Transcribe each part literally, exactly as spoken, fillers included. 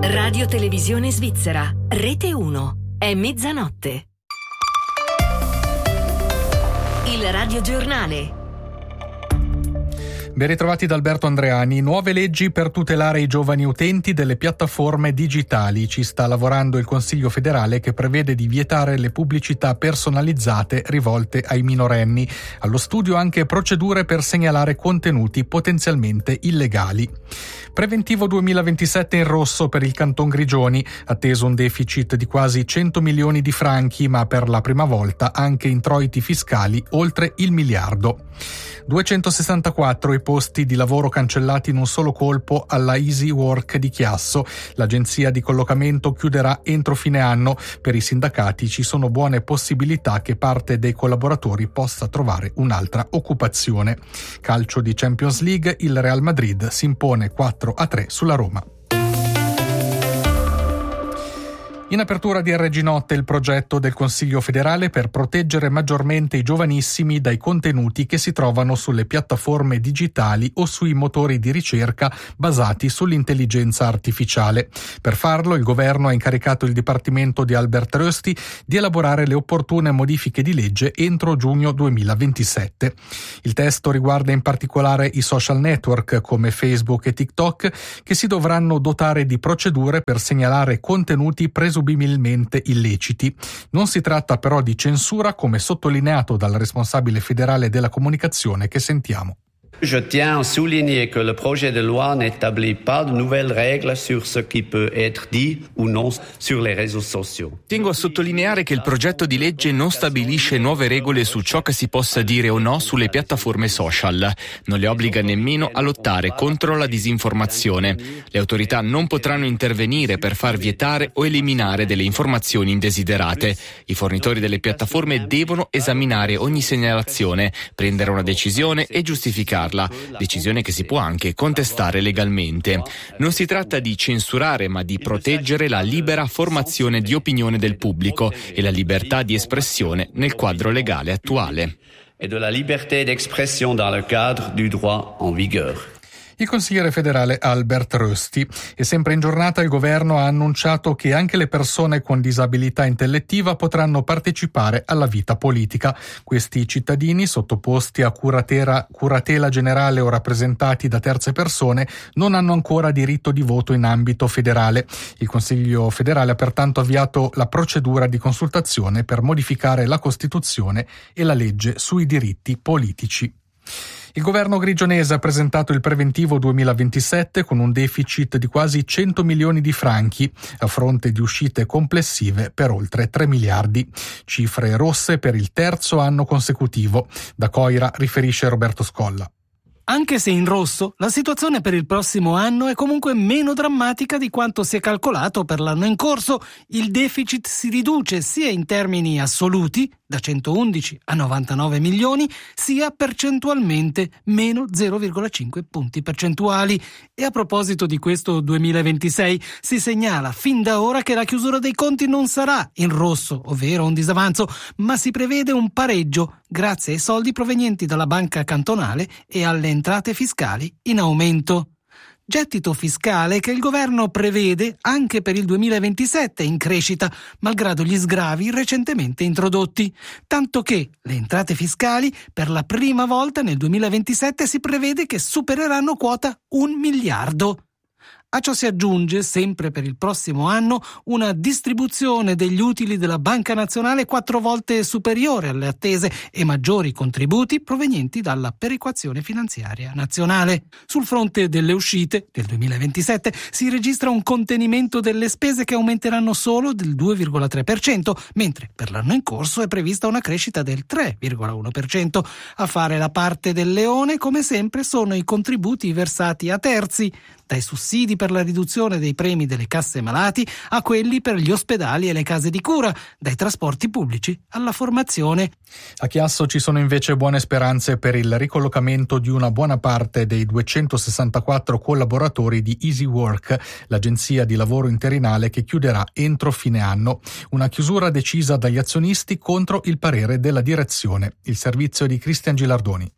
Radio Televisione Svizzera, Rete uno. È mezzanotte. Il radiogiornale. Ben ritrovati da Alberto Andreani. Nuove leggi per tutelare i giovani utenti delle piattaforme digitali. Ci sta lavorando il Consiglio federale, che prevede di vietare le pubblicità personalizzate rivolte ai minorenni. Allo studio anche procedure per segnalare contenuti potenzialmente illegali. Preventivo duemilaventisette in rosso per il Canton Grigioni, atteso un deficit di quasi cento milioni di franchi, ma per la prima volta anche introiti fiscali oltre il miliardo. duecentosessantaquattro i posti di lavoro cancellati in un solo colpo alla Easy Work di Chiasso. L'agenzia di collocamento chiuderà entro fine anno. Per i sindacati ci sono buone possibilità che parte dei collaboratori possa trovare un'altra occupazione. Calcio di Champions League, il Real Madrid si impone quattro a tre sulla Roma. In apertura di R G Notte il progetto del Consiglio federale per proteggere maggiormente i giovanissimi dai contenuti che si trovano sulle piattaforme digitali o sui motori di ricerca basati sull'intelligenza artificiale. Per farlo il governo ha incaricato il Dipartimento di Albert Rösti di elaborare le opportune modifiche di legge entro giugno duemilaventisette. Il testo riguarda in particolare i social network come Facebook e TikTok, che si dovranno dotare di procedure per segnalare contenuti presumibilmente presumibilmente illeciti. Non si tratta però di censura, come sottolineato dal responsabile federale della comunicazione che sentiamo. Je tiens à souligner que le projet de loi n'établit pas de nouvelles règles sur ce qui peut être dit ou non sur les réseaux sociaux. Tengo a sottolineare che il progetto di legge non stabilisce nuove regole su ciò che si possa dire o no sulle piattaforme social. Non le obbliga nemmeno a lottare contro la disinformazione. Le autorità non potranno intervenire per far vietare o eliminare delle informazioni indesiderate. I fornitori delle piattaforme devono esaminare ogni segnalazione, prendere una decisione e giustificarla. Decisione che si può anche contestare legalmente. Non si tratta di censurare, ma di proteggere la libera formazione di opinione del pubblico e la libertà di espressione nel quadro legale attuale. E della libertà di espressione nel cadre du droit en vigueur. Il consigliere federale Albert Rösti. E sempre in giornata il governo ha annunciato che anche le persone con disabilità intellettiva potranno partecipare alla vita politica. Questi cittadini, sottoposti a curatela, curatela generale o rappresentati da terze persone, non hanno ancora diritto di voto in ambito federale. Il Consiglio federale ha pertanto avviato la procedura di consultazione per modificare la Costituzione e la legge sui diritti politici. Il governo grigionese ha presentato il preventivo duemilaventisette con un deficit di quasi cento milioni di franchi, a fronte di uscite complessive per oltre tre miliardi. Cifre rosse per il terzo anno consecutivo. Da Coira riferisce Roberto Scolla. Anche se in rosso, la situazione per il prossimo anno è comunque meno drammatica di quanto si è calcolato per l'anno in corso. Il deficit si riduce sia in termini assoluti, da centoundici a novantanove milioni, sia percentualmente, meno zero virgola cinque punti percentuali. E a proposito di questo duemilaventisei, si segnala fin da ora che la chiusura dei conti non sarà in rosso, ovvero un disavanzo, ma si prevede un pareggio grazie ai soldi provenienti dalla banca cantonale e alle entrate fiscali in aumento. Gettito fiscale che il governo prevede anche per il duemilaventisette in crescita, malgrado gli sgravi recentemente introdotti, tanto che le entrate fiscali per la prima volta nel duemilaventisette si prevede che supereranno quota un miliardo. A ciò si aggiunge, sempre per il prossimo anno, una distribuzione degli utili della Banca Nazionale quattro volte superiore alle attese e maggiori contributi provenienti dalla perequazione finanziaria nazionale. Sul fronte delle uscite del duemilaventisette si registra un contenimento delle spese che aumenteranno solo del due virgola tre per cento, mentre per l'anno in corso è prevista una crescita del tre virgola uno per cento. A fare la parte del leone, come sempre, sono i contributi versati a terzi, dai sussidi per la riduzione dei premi delle casse malati a quelli per gli ospedali e le case di cura, dai trasporti pubblici alla formazione. A Chiasso ci sono invece buone speranze per il ricollocamento di una buona parte dei duecentosessantaquattro collaboratori di Easy Work, l'agenzia di lavoro interinale che chiuderà entro fine anno. Una chiusura decisa dagli azionisti contro il parere della direzione. Il servizio di Cristian Gilardoni.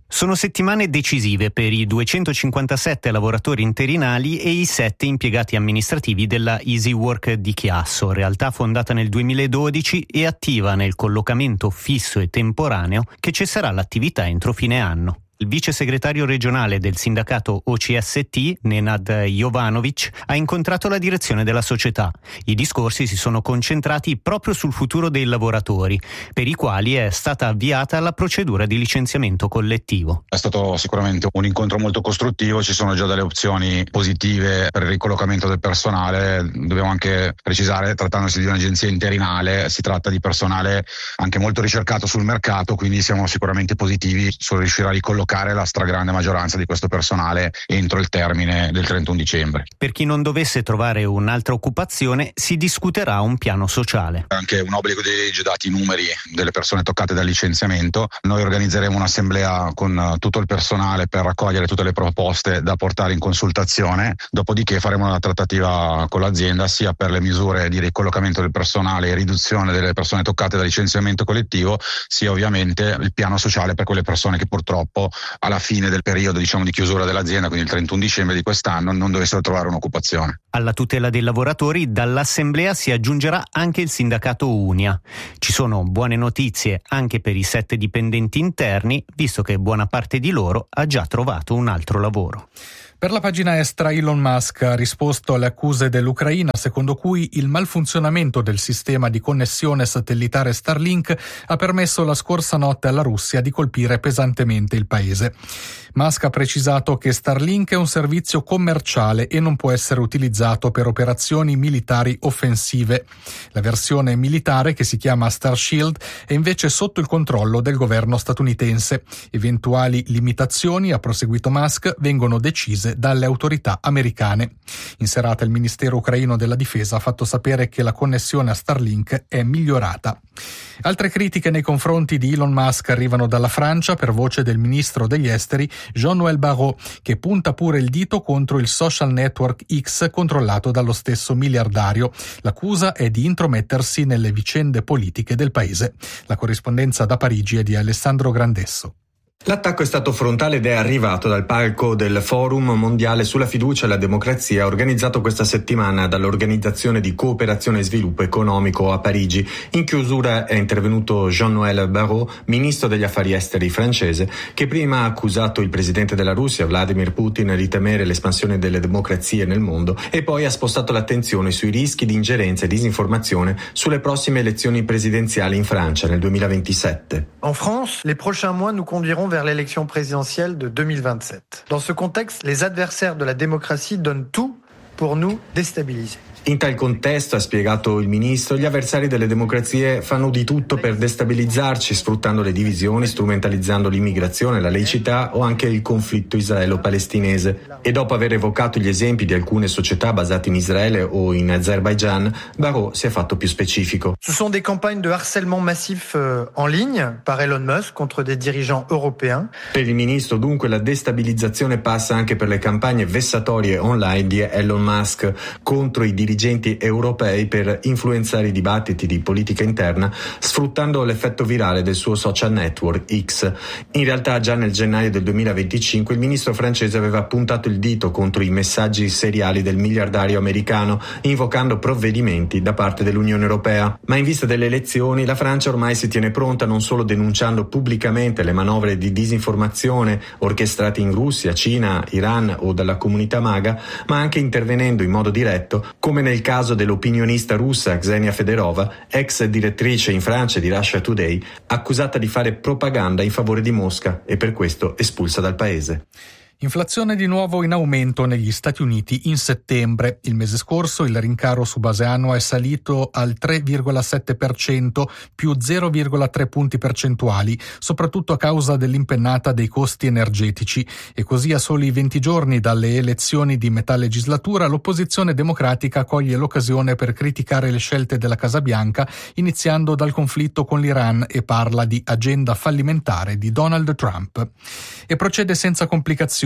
Sono settimane decisive per i duecentocinquantasette lavoratori interinali e i sette impiegati amministrativi della Easy Work di Chiasso, realtà fondata nel duemiladodici e attiva nel collocamento fisso e temporaneo che cesserà l'attività entro fine anno. Il vice segretario regionale del sindacato O C S T, Nenad Jovanovic, ha incontrato la direzione della società. I discorsi si sono concentrati proprio sul futuro dei lavoratori, per i quali è stata avviata la procedura di licenziamento collettivo. È stato sicuramente un incontro molto costruttivo, ci sono già delle opzioni positive per il ricollocamento del personale. Dobbiamo anche precisare, trattandosi di un'agenzia interinale, si tratta di personale anche molto ricercato sul mercato, quindi siamo sicuramente positivi sul riuscire a ricollocare la stragrande maggioranza di questo personale entro il termine del trentuno dicembre. Per chi non dovesse trovare un'altra occupazione, si discuterà un piano sociale. Anche un obbligo di legge, dati i numeri delle persone toccate dal licenziamento. Noi organizzeremo un'assemblea con tutto il personale per raccogliere tutte le proposte da portare in consultazione, dopodiché faremo una trattativa con l'azienda sia per le misure di ricollocamento del personale e riduzione delle persone toccate dal licenziamento collettivo, sia ovviamente il piano sociale per quelle persone che purtroppo alla fine del periodo diciamo di chiusura dell'azienda, quindi il trentuno dicembre di quest'anno, non dovessero trovare un'occupazione. Alla tutela dei lavoratori dall'assemblea si aggiungerà anche il sindacato Unia. Ci sono buone notizie anche per i sette dipendenti interni, visto che buona parte di loro ha già trovato un altro lavoro. Per la pagina estera Elon Musk ha risposto alle accuse dell'Ucraina secondo cui il malfunzionamento del sistema di connessione satellitare Starlink ha permesso la scorsa notte alla Russia di colpire pesantemente il paese. Musk ha precisato che Starlink è un servizio commerciale e non può essere utilizzato per operazioni militari offensive. La versione militare, che si chiama Starshield, è invece sotto il controllo del governo statunitense. Eventuali limitazioni, ha proseguito Musk, vengono decise dalle autorità americane. In serata il Ministero ucraino della Difesa ha fatto sapere che la connessione a Starlink è migliorata. Altre critiche nei confronti di Elon Musk arrivano dalla Francia per voce del ministro degli esteri Jean-Noël Barrot, che punta pure il dito contro il social network X controllato dallo stesso miliardario. L'accusa è di intromettersi nelle vicende politiche del paese. La corrispondenza da Parigi è di Alessandro Grandesso. L'attacco è stato frontale ed è arrivato dal palco del Forum mondiale sulla fiducia e la democrazia organizzato questa settimana dall'Organizzazione di cooperazione e sviluppo economico a Parigi. In chiusura è intervenuto Jean-Noël Barrot, ministro degli affari esteri francese, che prima ha accusato il presidente della Russia, Vladimir Putin, di temere l'espansione delle democrazie nel mondo e poi ha spostato l'attenzione sui rischi di ingerenza e disinformazione sulle prossime elezioni presidenziali in Francia nel duemilaventisette. En France, les prochains mois nous conduiront vers l'élection présidentielle de deux mille vingt-sept. Dans ce contexte, les adversaires de la démocratie donnent tout pour nous déstabiliser. In tal contesto, ha spiegato il ministro, gli avversari delle democrazie fanno di tutto per destabilizzarci, sfruttando le divisioni, strumentalizzando l'immigrazione, la laicità o anche il conflitto israelo-palestinese. E dopo aver evocato gli esempi di alcune società basate in Israele o in Azerbaijan, Barrot si è fatto più specifico. Ce sont des campagnes de harcèlement massif en ligne par Elon Musk contre des dirigeants européens. Per il ministro, dunque, la destabilizzazione passa anche per le campagne vessatorie online di Elon Musk contro i dirigenti europei per influenzare i dibattiti di politica interna, sfruttando l'effetto virale del suo social network X. In realtà già nel gennaio del duemilaventicinque il ministro francese aveva puntato il dito contro i messaggi seriali del miliardario americano, invocando provvedimenti da parte dell'Unione Europea. Ma in vista delle elezioni la Francia ormai si tiene pronta, non solo denunciando pubblicamente le manovre di disinformazione orchestrate in Russia, Cina, Iran o dalla comunità MAGA, ma anche intervenendo in modo diretto, come nel caso dell'opinionista russa Ksenia Federova, ex direttrice in Francia di Russia Today, accusata di fare propaganda in favore di Mosca e per questo espulsa dal paese. Inflazione di nuovo in aumento negli Stati Uniti in settembre. Il mese scorso il rincaro su base annua è salito al tre virgola sette per cento, più zero virgola tre punti percentuali, soprattutto a causa dell'impennata dei costi energetici. E così, a soli venti giorni dalle elezioni di metà legislatura, l'opposizione democratica coglie l'occasione per criticare le scelte della Casa Bianca, iniziando dal conflitto con l'Iran, e parla di agenda fallimentare di Donald Trump. E procede senza complicazioni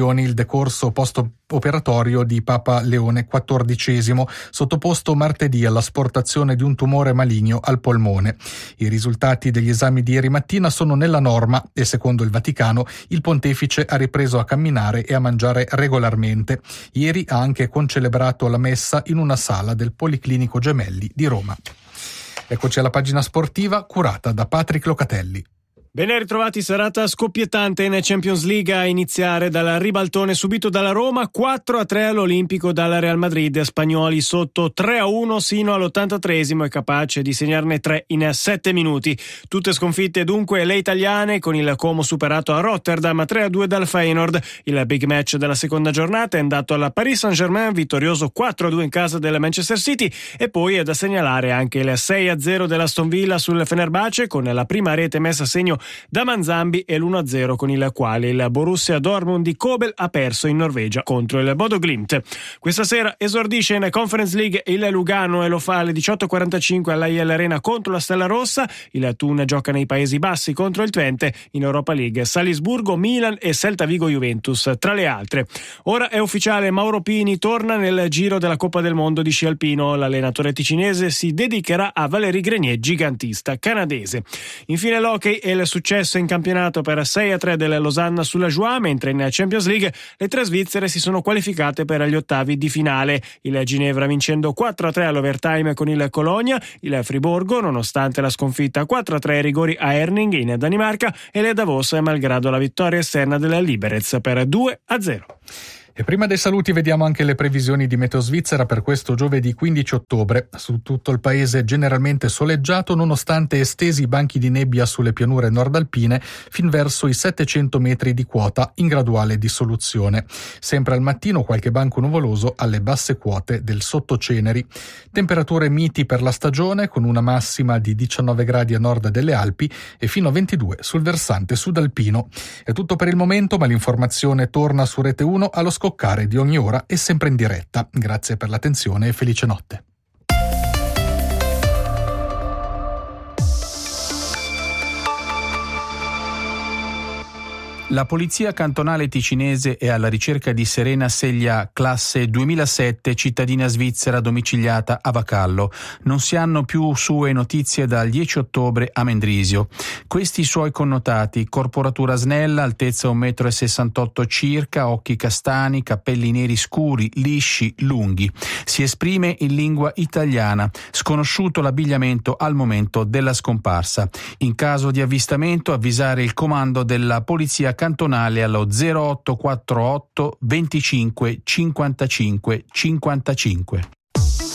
condizioni il decorso post-operatorio di Papa Leone quattordicesimo, sottoposto martedì all'asportazione di un tumore maligno al polmone. I risultati degli esami di ieri mattina sono nella norma e, secondo il Vaticano, il pontefice ha ripreso a camminare e a mangiare regolarmente. Ieri ha anche concelebrato la messa in una sala del Policlinico Gemelli di Roma. Eccoci alla pagina sportiva curata da Patrick Locatelli. Ben ritrovati, serata scoppiettante in Champions League a iniziare dal ribaltone subito dalla Roma, quattro a tre all'Olimpico dal Real Madrid. Spagnoli sotto tre a uno sino all'ottantatreesimo e capace di segnarne tre in sette minuti. Tutte sconfitte dunque le italiane, con il Como superato a Rotterdam tre a due dal Feyenoord. Il big match della seconda giornata è andato alla Paris Saint-Germain, vittorioso quattro a due in casa del Manchester City, e poi è da segnalare anche il sei a zero dell'Aston Villa sul Fenerbahce, con la prima rete messa a segno da Manzambi e l'uno a zero con il quale il Borussia Dortmund di Kobel ha perso in Norvegia contro il Bodo Glimt. Questa sera esordisce in Conference League il Lugano e lo fa alle diciotto e quarantacinque all'A I L Arena contro la Stella Rossa. Il Thun gioca nei Paesi Bassi contro il Twente. In Europa League Salisburgo, Milan e Celta Vigo Juventus tra le altre. Ora è ufficiale, Mauro Pini torna nel giro della Coppa del Mondo di sci alpino. L'allenatore ticinese si dedicherà a Valérie Grenier, gigantista canadese. Infine l'hockey e il successo in campionato per sei a tre del Losanna sulla Joie, mentre in Champions League le tre svizzere si sono qualificate per gli ottavi di finale. Il Ginevra vincendo quattro a tre all'overtime con il Colonia, il Friburgo nonostante la sconfitta quattro a tre ai rigori a Herning in Danimarca e le Davos malgrado la vittoria esterna della Liberec per due a zero. E prima dei saluti vediamo anche le previsioni di Meteo Svizzera per questo giovedì quindici ottobre. Su tutto il paese generalmente soleggiato, nonostante estesi banchi di nebbia sulle pianure nordalpine fin verso i settecento metri di quota in graduale dissoluzione. Sempre al mattino qualche banco nuvoloso alle basse quote del Sottoceneri. Temperature miti per la stagione, con una massima di diciannove gradi a nord delle Alpi e fino a ventidue sul versante sudalpino. È tutto per il momento, ma l'informazione torna su Rete uno allo scoccare di ogni ora e sempre in diretta. Grazie per l'attenzione e felice notte. La polizia cantonale ticinese è alla ricerca di Serena Seglia, classe duemilasette, cittadina svizzera domiciliata a Vacallo. Non si hanno più sue notizie dal dieci ottobre a Mendrisio. Questi i suoi connotati: corporatura snella, altezza un metro e sessantotto circa, occhi castani, capelli neri scuri, lisci, lunghi. Si esprime in lingua italiana. Sconosciuto l'abbigliamento al momento della scomparsa. In caso di avvistamento avvisare il comando della polizia cantonale allo zero otto quattro otto venticinque cinquantacinque cinquantacinque.